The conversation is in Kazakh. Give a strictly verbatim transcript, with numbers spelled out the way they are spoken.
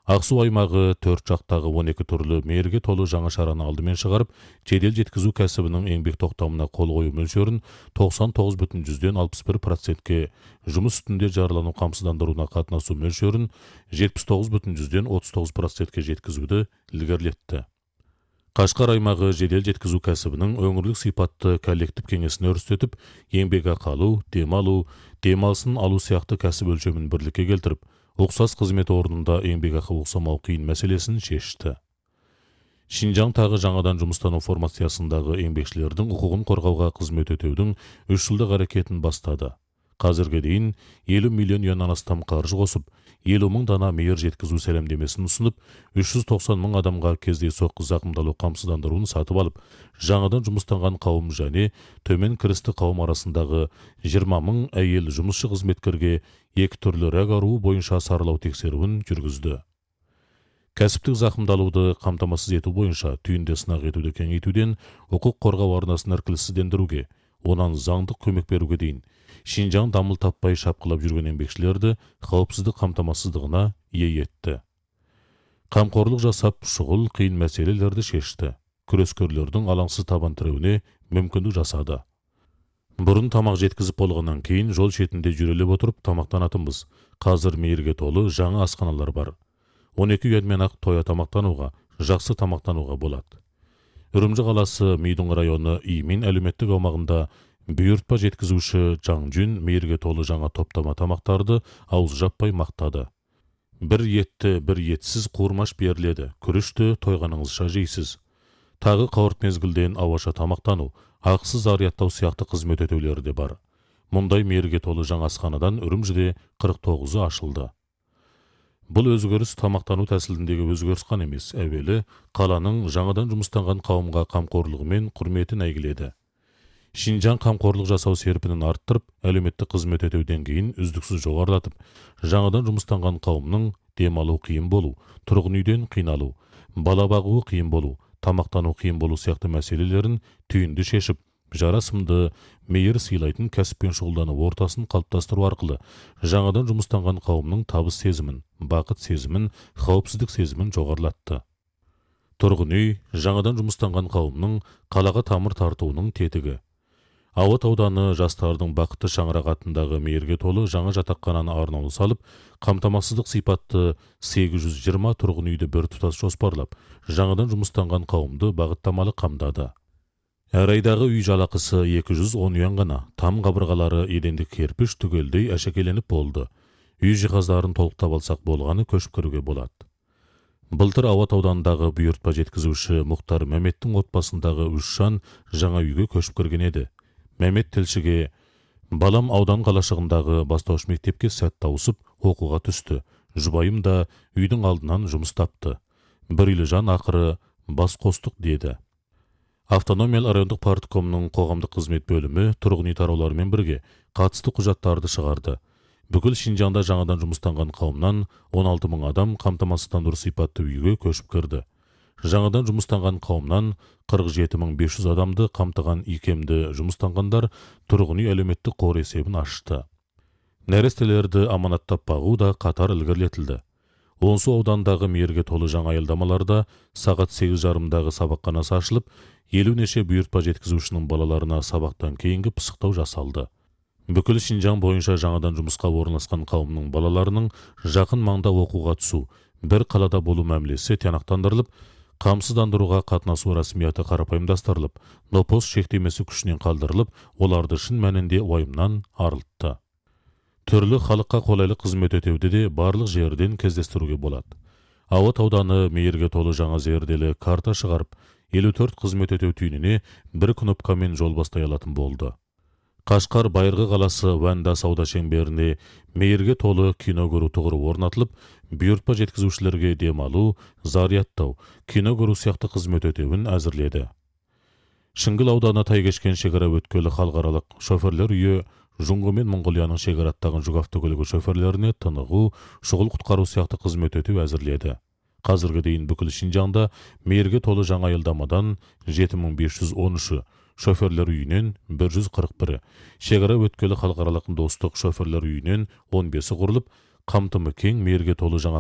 Ақсу аймағы төрт жақтағы он екі түрлі мейірге толы жаңа шараны алдымен шығарып, жедел жеткізу кәсібінің еңбек тоқтамына қол қою мөлшерін тоқсан тоғыз бүтін жүзден алпыс бір процентке, жұмыс үстінде жаралану қамсыздандыруына қатынасу мөлшерін жетпіс тоғыз бүтін жүзден отыз тоғыз процентке жеткізуді ілгерілетті. Қашқар аймағы жедел жеткізу кәсібінің өңірлік сипатты коллектив кеңесін өрістетіп, еңбекақы алу, демалу, демалысын алу сияқты кәсіп өлшемін бірлікке келтіріп, ұқсас қызмет орнында еңбекақы ұқсамау қиын мәселесін шешті. Шинжаң тағы жаңадан жұмыстану формациясындағы еңбекшілердің құқығын қорғауға қызмет өтеудің үш жылдық әрекетін бастады. Қазірге дейін елу миллион юаннан астам қаржы қосып, елу мың дана мейір жеткізу сәлемдемесін ұсынып, үш жүз тоқсан мың адамға кездейсоқ зақымдалу қамсыздандыруын сатып алып, жаңадан жұмыстанған қауым және төмен кірісті қауым арасындағы жиырма мың әйел жұмысшы қызметкерге екі түрлі рак ауруы бойынша саралау тексеруін жүргізді. Кәсіптік зақымдалуды қамтамасыз ету бойынша түйінді сынақ етуді кеңейтуден құқық қорғау арнасын іркіліссіздендіруге, онан заңдық көмек беруге дейін Шинжаң дамыл таппай шапқылап жүрген еңбекшілерді қауіпсіздік қамтамасыздығына ие етті. Қамқорлық жасап, шұғыл қиын мәселелерді шешті. Күрескерлердің алаңсыз табан тіреуіне мүмкіндік жасады. Бұрын тамақ жеткізіп болғаннан кейін жол шетінде жүрелеп отырып тамақтанатынбыз. Қазір мейірге толы жаңа асханалар бар. он екі юанмен ақ тоя тамақтануға, жақсы тамақтануға болады. Үрімжі қаласы Мейдің районы Имин әлеуметтік аумағында бұйыртпа жеткізуші Жаңжүн мейірге толы жаңа топтама тамақтарды ауыз жаппай мақтады. Бір етті, бір етсіз қуырмаш беріледі, күрішті тойғаныңызша жейсіз. Тағы қауырт мезгілден ауаша тамақтану, ақысыз арияттау сияқты қызмет өтеулері де бар. Мұндай мейірге толы жаңа асханадан Үрімжіде қырық тоғызы ашылды. Бұл өзгеріс тамақтану тәсіліндегі өзгеріс қана емес, әуелі қаланың жаңадан жұмыстанған қауымға қамқорлығы мен құрметін әйгіледі. Шинжаң қамқорлық жасау серпінін арттырып, әлеуметтік қызмет өтеу деңгейін үздіксіз жоғарылатып, жаңадан жұмыстанған қауымның демалу қиын болу, тұрғын үйден қиналу, бала бағуы қиын болу, тамақтану қиын болу сияқты мәселелерін түйінді шешіп, жарасымды мейір сыйлайтын кәсіппен шұғылдану ортасын қалыптастыру арқылы жаңадан жұмыстанған қауымның табыс сезімін, бақыт сезімін, қауіпсіздік сезімін жоғарылатты. Тұрғын үй жаңадан жұмыстанған қауымның қалаға тамыр тартуының тетігі. Ауат ауданы жастардың бақытты шаңырақ атындағы мейірге толы жаңа жатақхананы арнаулы салып, қамтамасыздық сипатты сегіз жүз жиырма тұрғын үйді бір тұтас жоспарлап, жаңадан жұмыстанған қауымды бағыттамалы қамдады. Әр айдағы үй жалақысы екі жүз он юан ғана, там қабырғалары едендік кірпіш түгелдей әшекеленіп болды. Үй жиһаздарын толықтап алсақ болғаны көшіп кіруге болады. Былтыр Ауат ауданындағы бұйыртпа жеткізуші Мұхтар Мәметтің отбасындағы үш жан жаңа үйге көшіп кірген еді. Мәмет тілшіге: балам аудан қалашығындағы бастауыш мектепке сәтті ауысып оқуға түсті. Жұбайым да үйдің алдынан жұмыс тапты. Бір үйлі жан ақыры бас қостық деді. Автономиялы райондық парткомның қоғамдық қызмет бөлімі тұрғын үй тарауларымен бірге қатысты құжаттарды шығарды. Бүкіл Шинжаңда жаңадан жұмыстанған қауымнан он алты мың адам қамтамасыздандыру сипатты үйге көшіп кірді. Жаңадан жұмыстанған қауымнан қырық жеті мың бес жүз адамды қамтыған икемді жұмыстанғандар тұрғын үй әлеуметтік қор есебін ашты. Нәрестелерді аманаттап бағу да қатар ілгерілетілді. Онсу аудандағы мейірге толы жаңа аялдамаларда сағат сегіз жарымдағы сабақханасы ашылып, елу неше бұйыртпа жеткізушінің балаларына сабақтан кейінгі пысықтау жасалды. Бүкіл Шинжаң бойынша жаңадан жұмысқа орналасқан қауымның балаларының жақын маңда оқуға түсу, бір қалада болу мәмілесі тиянақтандырылып, қамсыздандыруға қатынасу рәсмияты қарапайымдастырылып, нопос шектемесі күшінен қалдырылып, оларды шын мәнінде уайымнан арылтты. Түрлі халыққа қолайлы қызмет өтеуді де барлық жерден кездестіруге болады. Ауат ауданы мейірге толы жаңа зерделі карта шығарып, елу төрт қызмет өтеу түйініне бір кнопкамен жол бастай алатын болды. Қашқар Байырғы қаласы Ванда сауда шеңберіне мейірге толы кино көру тұғыры орнатылып, бұйыртпа жеткізушілерге демалу, зарияттау, кино көру сияқты қызмет өтеуін әзірледі. Шыңғыл ауданы Тайкешкен шекара өткелі халықаралық шоферлер үйі Жұңғы мен Монғолияның шекараттағын жүк автокөлігі шоферлеріне тынығу, шұғыл құтқару сияқты қызмет өтеу әзірледі. Қазірге дейін бүкіл Шинжаңда мейірге толы жаңа аялдамадан жеті мың бес жүз он үші, шоферлер үйінен бір жүз қырық бірі, шекара өткелі халықаралық достық шоферлер үйінен он бесі құрылып, қамтымы кең мейірге толы жаңа